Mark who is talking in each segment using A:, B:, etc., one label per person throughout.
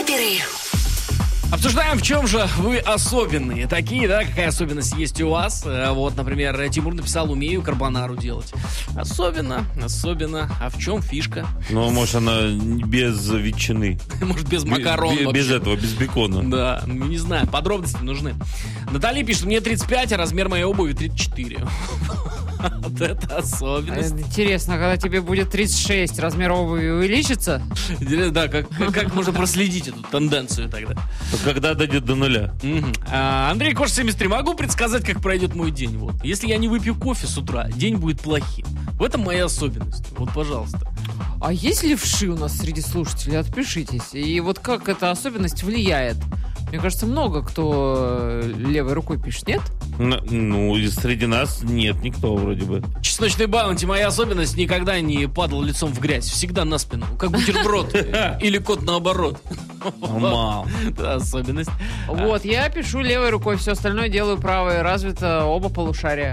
A: Супер.
B: Обсуждаем, в чем же вы особенные. Такие, да, какая особенность есть у вас. Вот, например, Тимур написал: умею карбонару делать. Особенно. А в чем фишка?
C: Ну, может, она без ветчины.
B: Может, без макарон.
C: Без этого, без бекона.
B: Да, не знаю, подробности нужны. Наталья пишет: мне 35, а размер моей обуви 34. Вот это особенность.
D: Интересно, когда тебе будет 36, размер обуви увеличится?
B: Да, как можно проследить эту тенденцию тогда?
C: Когда дойдет до нуля.
B: Андрей Кош 73. Могу предсказать, как пройдет мой день. Вот. Если я не выпью кофе с утра, день будет плохим. В этом моя особенность. Вот, пожалуйста.
D: А есть левши у нас среди слушателей? Отпишитесь. И вот как эта особенность влияет? Мне кажется, много кто левой рукой пишет, нет?
C: Ну, среди нас нет никто вроде бы.
B: Чесночный баунти. Моя особенность: никогда не падал лицом в грязь. Всегда на спину. Как бутерброд. Или кот наоборот.
C: Мал.
B: Да, особенность.
D: Вот, я пишу левой рукой, все остальное делаю правой. Развито оба полушария.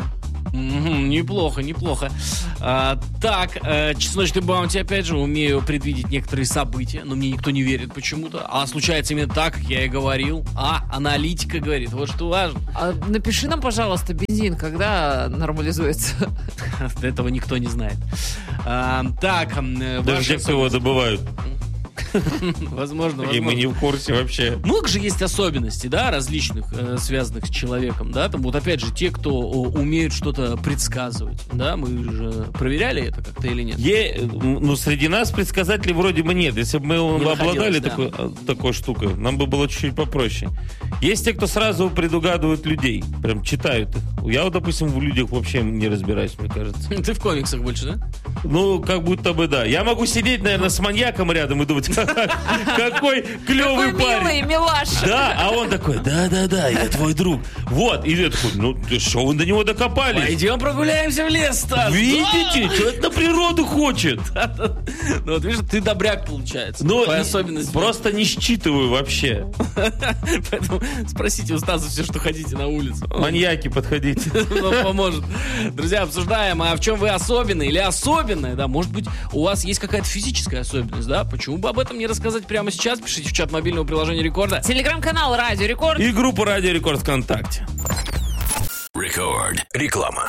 B: Неплохо. Так, чесночный баунти, опять же, умею предвидеть некоторые события, но мне никто не верит почему-то. А случается именно так, как я и говорил. Аналитика говорит, вот что важно.
D: Напиши нам, пожалуйста, бензин, когда нормализуется.
B: Этого никто не знает. Так,
C: даже те, кто его добывают.
B: Возможно.
C: И мы не в курсе вообще.
B: Много же есть особенностей, да, различных, связанных с человеком, да, там вот опять же те, кто умеют что-то предсказывать, да, мы же проверяли это как-то или нет?
C: Ну, среди нас предсказателей вроде бы нет. Если бы мы обладали такой штукой, нам бы было чуть-чуть попроще. Есть те, кто сразу предугадывают людей, прям читают их. Я вот, допустим, в людях вообще не разбираюсь, мне кажется.
B: Ты в комиксах больше, да?
C: Ну, как будто бы да. Я могу сидеть, наверное, с маньяком рядом и думать: какой клевый парень.
D: Какой милый, милаша.
C: Да, а он такой: да, я твой друг. Вот, и я такой: ну, что вы до него докопались?
B: Пойдем прогуляемся в лес, Стас.
C: Видите, человек на природу хочет.
B: Ну, вот видишь, ты добряк, получается.
C: Ну,
B: твоя особенность.
C: Просто не считываю вообще.
B: Поэтому спросите у Стаса все, что хотите на улицу.
C: Маньяки, подходите.
B: Он поможет. Друзья, обсуждаем, а в чем вы особенные или особенные, да? Может быть, у вас есть какая-то физическая особенность, да? Почему бы об этом не рассказать прямо сейчас? Пишите в чат мобильного приложения Рекорда.
D: Телеграм-канал Радио Рекорд.
C: И группу Радио Рекорд ВКонтакте.
A: Рекорд. Реклама.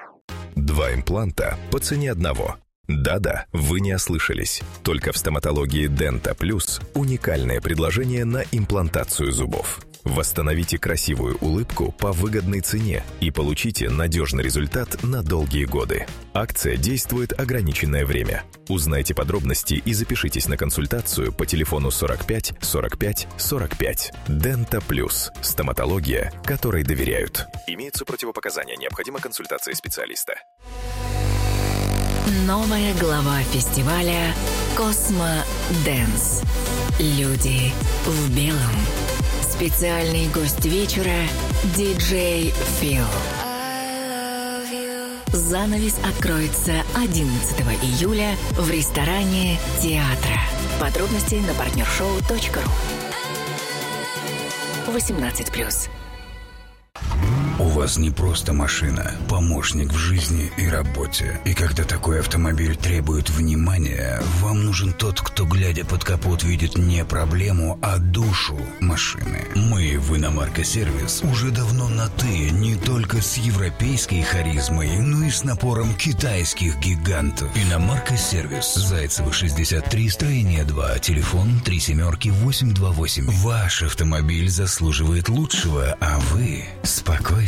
E: 2 импланта по цене одного. Да-да, вы не ослышались. Только в стоматологии Denta Plus уникальное предложение на имплантацию зубов. Восстановите красивую улыбку по выгодной цене и получите надежный результат на долгие годы. Акция действует ограниченное время. Узнайте подробности и запишитесь на консультацию по телефону 45 45 45. Denta Plus. Стоматология, которой доверяют. Имеются противопоказания. Необходима консультация специалиста.
F: Новая глава фестиваля «Космо Дэнс». Люди в белом. Специальный гость вечера – диджей Фил. Занавес откроется 11 июля в ресторане театра. Подробности на partnershow.ru. 18+.
G: У вас не просто машина, помощник в жизни и работе. И когда такой автомобиль требует внимания, вам нужен тот, кто, глядя под капот, видит не проблему, а душу машины. Мы в Иномарка Сервис уже давно на «ты», не только с европейской харизмой, но и с напором китайских гигантов. Иномарка Сервис. Зайцева, 63, строение 2, телефон 37828. Ваш автомобиль заслуживает лучшего, а вы – спокойствие.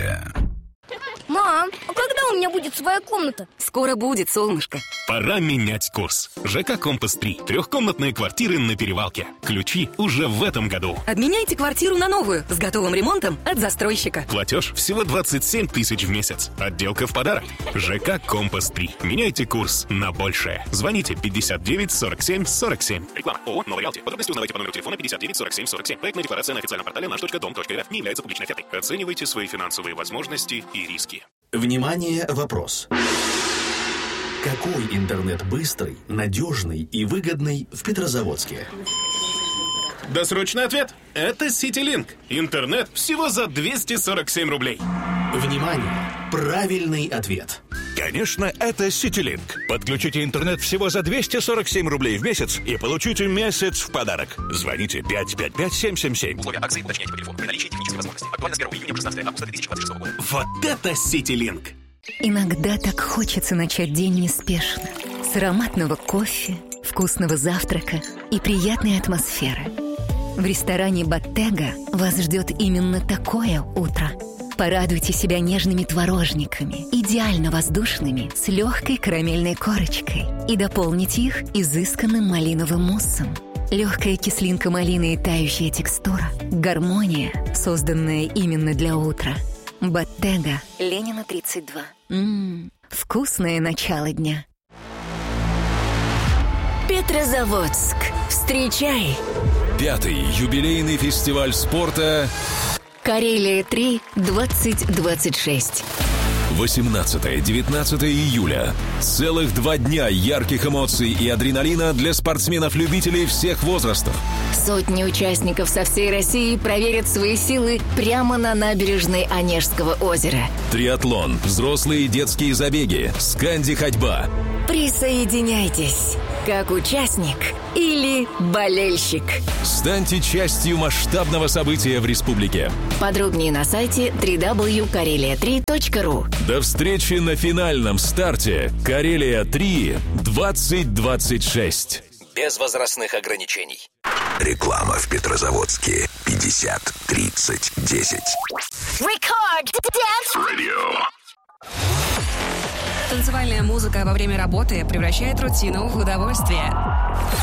H: Мам, а когда у меня будет своя комната?
F: Скоро будет, солнышко.
I: Пора менять курс. ЖК Компас 3. 3-комнатные квартиры на Перевалке. Ключи уже в этом году.
F: Обменяйте квартиру на новую с готовым ремонтом от застройщика.
I: Платеж всего 27 тысяч в месяц. Отделка в подарок. ЖК Компас 3. Меняйте курс на большее. Звоните 59 47 47. Реклама. ООО «Новый Реалти». Подробности узнавайте по номеру телефона 59 47 47. Проектная декларация на официальном портале nаш.dom.rf не является публичной офертой. Оценивайте свои финансовые возможности и риски.
A: Внимание, вопрос. Какой интернет быстрый, надежный и выгодный в Петрозаводске?
I: Досрочный ответ. Это CityLink. Интернет всего за 247 рублей.
A: Внимание! Правильный ответ.
J: Конечно, это Ситилинк. Подключите интернет всего за 247 рублей в месяц и получите месяц в подарок. Звоните 555-777.
A: Условия акции уточняйте по телефону при наличии технической возможности. Актуально с 1 июня по 16 августа 2026 года.
I: Вот это Ситилинк!
F: Иногда так хочется начать день неспешно. С ароматного кофе, вкусного завтрака и приятной атмосферы. В ресторане «Боттега» вас ждет именно такое утро. Порадуйте себя нежными творожниками, идеально воздушными, с легкой карамельной корочкой. И дополните их изысканным малиновым муссом. Легкая кислинка малины и тающая текстура. Гармония, созданная именно для утра. «Боттега», Ленина, 32. Вкусное начало дня.
K: Петрозаводск. Встречай!
L: 5-й юбилейный фестиваль спорта
K: «Карелия-3 2026».
L: 18-19 июля. Целых 2 дня ярких эмоций и адреналина для спортсменов-любителей всех возрастов.
K: Сотни участников со всей России проверят свои силы прямо на набережной Онежского озера.
L: Триатлон, взрослые и детские забеги, сканди-ходьба.
K: Присоединяйтесь, как участник или болельщик.
L: Станьте частью масштабного события в республике.
K: Подробнее на сайте www.karelia3.ru.
L: До встречи на финальном старте «Карелия-3 2026».
A: Без возрастных ограничений.
E: Реклама в Петрозаводске. 50-30-10.
K: Record Dance
E: Radio.
M: Танцевальная музыка во время работы превращает рутину в удовольствие.